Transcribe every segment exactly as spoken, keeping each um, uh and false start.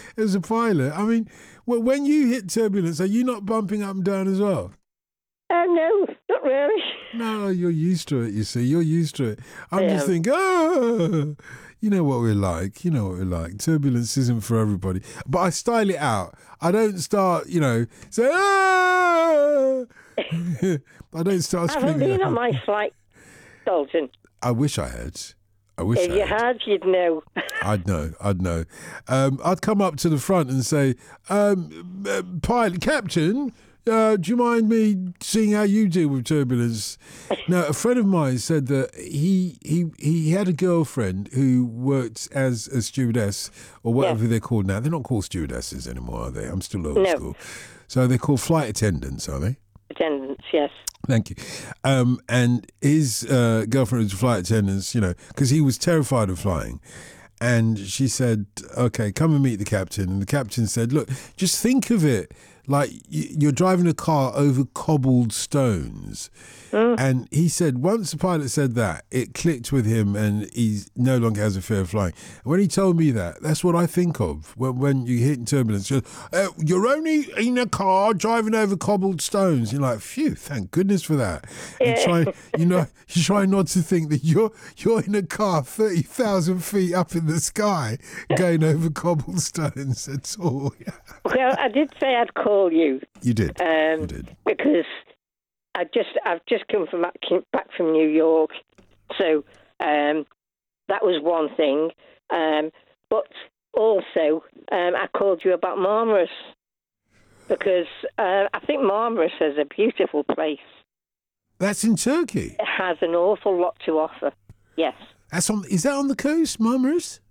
as a pilot. I mean, wh- when you hit turbulence, are you not bumping up and down as well? Uh, no, not really. No, you're used to it, you see. You're used to it. I'm I just am. thinking, oh, you know what we're like. You know what we're like. Turbulence isn't for everybody. But I style it out. I don't start, you know, say, ah! I don't start I haven't screaming. been on my flight, Dalton. I wish I had. I wish If I you had. had, you'd know. I'd know. I'd know. Um, I'd come up to the front and say, um, uh, pilot, captain, uh, do you mind me seeing how you deal with turbulence? Now, a friend of mine said that he he he had a girlfriend who worked as a stewardess or whatever Yeah. they're called now. They're not called stewardesses anymore, are they? I'm still old No. school. So they're called flight attendants, are they? Attendance, yes. Thank you. Um, and his uh, girlfriend was a flight attendant, you know, because he was terrified of flying. And she said, okay, come and meet the captain. And the captain said, look, just think of it like y- you're driving a car over cobbled stones. Mm. And he said, once the pilot said that, it clicked with him and he no longer has a fear of flying. And when he told me that, that's what I think of when, when you hit turbulence. You're, uh, you're only in a car driving over cobbled stones. You're like, phew, thank goodness for that. And Yeah. try, you know, you try not to think that you're you're in a car thirty thousand feet up in the sky going over cobblestones at all. Well, I did say I'd call you. You did. Um, you did. Because I just I've just come from back, back from New York, so um, that was one thing. Um, but also, um, I called you about Marmaris because uh, I think Marmaris is a beautiful place. That's in Turkey. It has an awful lot to offer. Yes, That's on. Is that on the coast, Marmaris?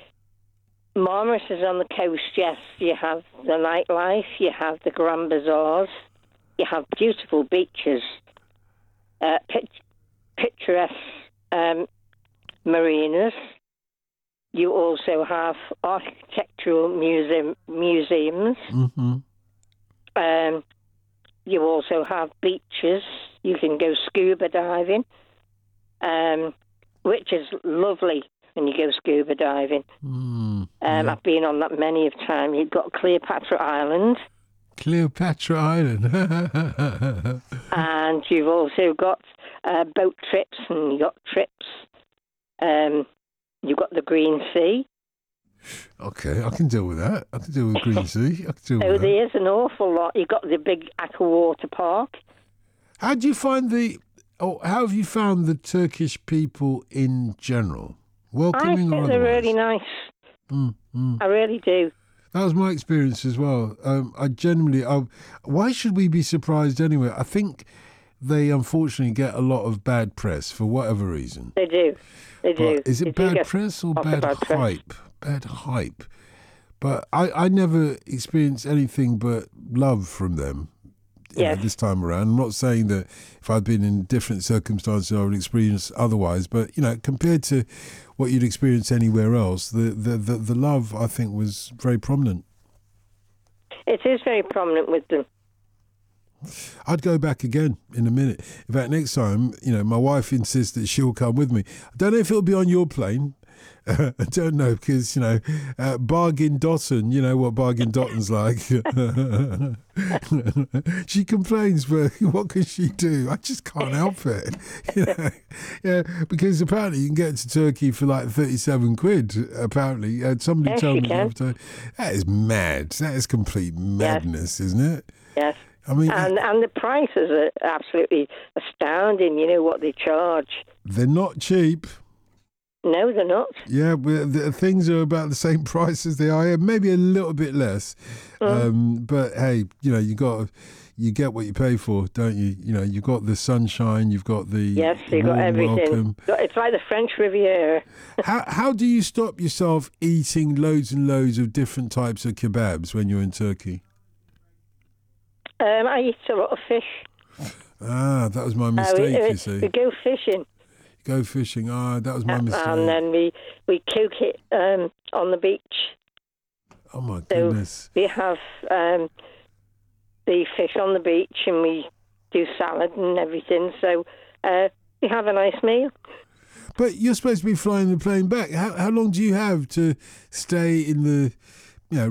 Marmaris is on the coast. Yes, you have the nightlife, you have the grand bazaars. You have beautiful beaches, uh, pic- picturesque um, marinas. You also have architectural museum, museums. Mm-hmm. Um, you also have beaches. You can go scuba diving, um, which is lovely when you go scuba diving. Mm, Um, yeah. I've been on that many of times. You've got Cleopatra Island. Cleopatra Island. And you've also got uh, boat trips and you've got trips. Um, you've got the Green Sea. Okay, I can deal with that. I can deal with Green Sea. I can deal So with that. there's an awful lot. You've got the big Aqua Water Park. How do you find the? Oh, how have you found the Turkish people in general? I Welcoming think or they're otherwise? really nice. Mm, mm. I really do. That was my experience as well. Um, I generally, I, why should we be surprised anyway? I think they unfortunately get a lot of bad press for whatever reason. They do. They do. But is They it do bad get press or lots of bad, bad press. hype? Bad hype. But I, I never experienced anything but love from them. You know, Yes. this time around. I'm not saying that if I'd been in different circumstances I would experience otherwise, but you know, compared to what you'd experience anywhere else, the the, the, the love I think was very prominent. It is very prominent with them. I'd go back again in a minute. In fact, next time, you know, my wife insists that she'll come with me. I don't know if it'll be on your plane. Uh, I don't know because, you know, uh, Bargain Dotton, you know what Bargain Dotton's like. She complains, but what can she do? I just can't help it. You know? Yeah, because apparently you can get to Turkey for like thirty-seven quid, apparently. Uh, somebody Yes, told you me the can. other time. That is mad. That is complete madness, isn't it? Yes. I mean, And and the prices are absolutely astounding. You know what they charge. they're not cheap. No, they're not. Yeah, but the things are about the same price as they are here, maybe a little bit less. Um, but hey, you know, you got you get what you pay for, don't you? You know, you've got the sunshine, you've got the Yes, you got warm everything. welcome. It's like the French Riviera. How how do you stop yourself eating loads and loads of different types of kebabs when you're in Turkey? Um, I eat a lot of fish. Ah, that was my Uh, mistake. we, you we, see, we go fishing, go fishing. Ah, that was my mistake. and then we we cook it um, on the beach. Oh my So goodness. we have um, the fish on the beach, and we do salad and everything. So uh, we have a nice meal. But you're supposed to be flying the plane back. How how long do you have to stay in the